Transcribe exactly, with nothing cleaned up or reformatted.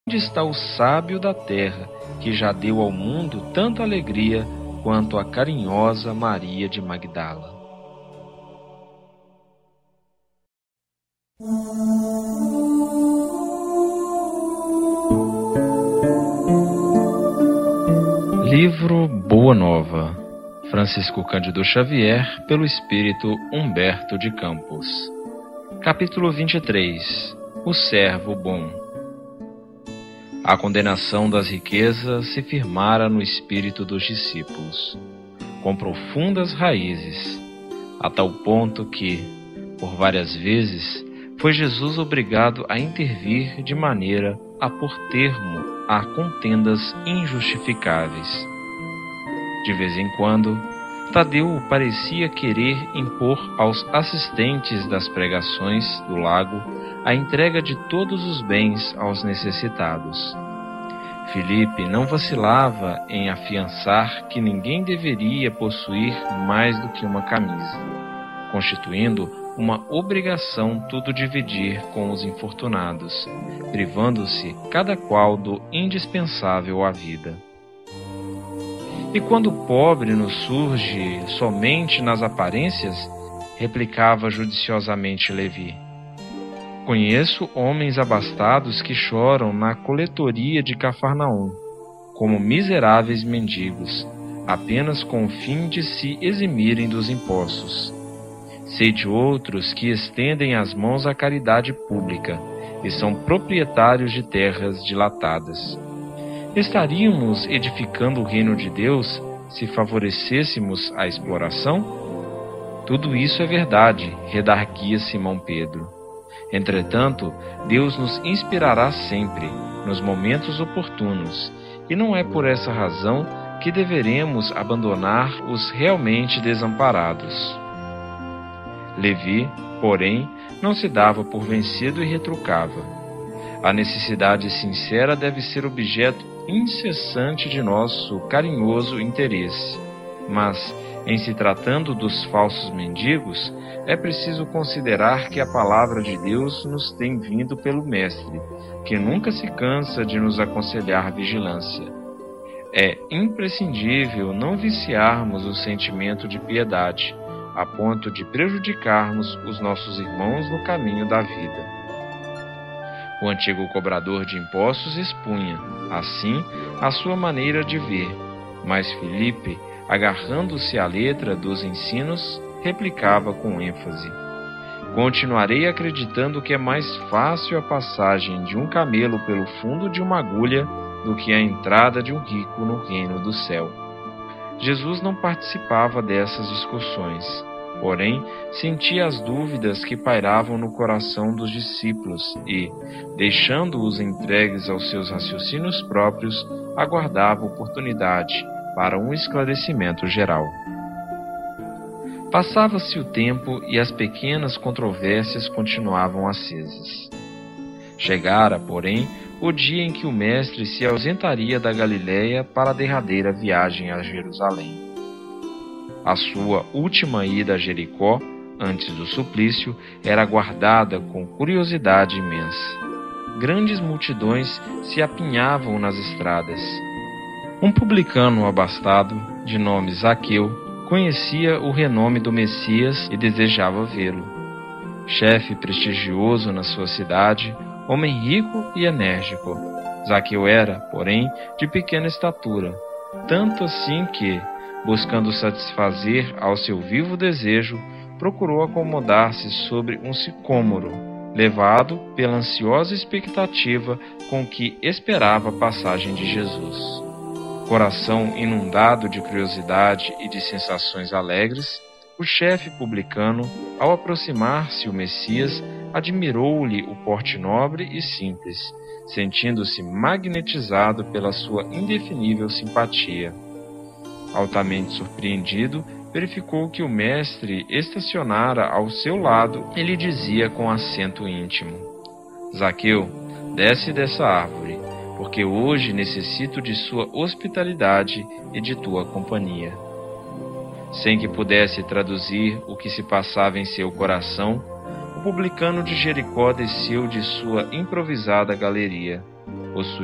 Onde está o sábio da terra, que já deu ao mundo tanta alegria quanto a carinhosa Maria de Magdala? Livro Boa Nova, Francisco Cândido Xavier, pelo Espírito Humberto de Campos. Capítulo vinte e três. O servo bom. A condenação das riquezas se firmara no espírito dos discípulos, com profundas raízes, a tal ponto que, por várias vezes, foi Jesus obrigado a intervir de maneira a pôr termo a contendas injustificáveis. De vez em quando, Tadeu parecia querer impor aos assistentes das pregações do lago a entrega de todos os bens aos necessitados. Filipe não vacilava em afiançar que ninguém deveria possuir mais do que uma camisa, constituindo uma obrigação tudo dividir com os infortunados, privando-se cada qual do indispensável à vida. E quando o pobre nos surge somente nas aparências, replicava judiciosamente Levi: conheço homens abastados que choram na coletoria de Cafarnaum, como miseráveis mendigos, apenas com o fim de se eximirem dos impostos. Sei de outros que estendem as mãos à caridade pública e são proprietários de terras dilatadas. Estaríamos edificando o reino de Deus se favorecêssemos a exploração? Tudo isso é verdade, redarguia Simão Pedro. Entretanto, Deus nos inspirará sempre, nos momentos oportunos, e não é por essa razão que deveremos abandonar os realmente desamparados. Levi, porém, não se dava por vencido e retrucava: a necessidade sincera deve ser objeto incessante de nosso carinhoso interesse, mas, em se tratando dos falsos mendigos, é preciso considerar que a palavra de Deus nos tem vindo pelo Mestre, que nunca se cansa de nos aconselhar vigilância. É imprescindível não viciarmos o sentimento de piedade, a ponto de prejudicarmos os nossos irmãos no caminho da vida. O antigo cobrador de impostos expunha, assim, a sua maneira de ver, mas Filipe, agarrando-se à letra dos ensinos, replicava com ênfase: continuarei acreditando que é mais fácil a passagem de um camelo pelo fundo de uma agulha do que a entrada de um rico no reino do céu. Jesus não participava dessas discussões, porém sentia as dúvidas que pairavam no coração dos discípulos e, deixando-os entregues aos seus raciocínios próprios, aguardava oportunidade para um esclarecimento geral. Passava-se o tempo e as pequenas controvérsias continuavam acesas. Chegara, porém, o dia em que o mestre se ausentaria da Galiléia para a derradeira viagem a Jerusalém. A sua última ida a Jericó, antes do suplício, era aguardada com curiosidade imensa. Grandes multidões se apinhavam nas estradas. Um publicano abastado, de nome Zaqueu, conhecia o renome do Messias e desejava vê-lo. Chefe prestigioso na sua cidade, homem rico e enérgico, Zaqueu era, porém, de pequena estatura, tanto assim que, buscando satisfazer ao seu vivo desejo, procurou acomodar-se sobre um sicômoro, levado pela ansiosa expectativa com que esperava a passagem de Jesus. Coração inundado de curiosidade e de sensações alegres, o chefe publicano, ao aproximar-se o Messias, admirou-lhe o porte nobre e simples, sentindo-se magnetizado pela sua indefinível simpatia. Altamente surpreendido, verificou que o mestre estacionara ao seu lado e lhe dizia com acento íntimo: Zaqueu, desce dessa árvore, porque hoje necessito de sua hospitalidade e de tua companhia. Sem que pudesse traduzir o que se passava em seu coração, o publicano de Jericó desceu de sua improvisada galeria, possui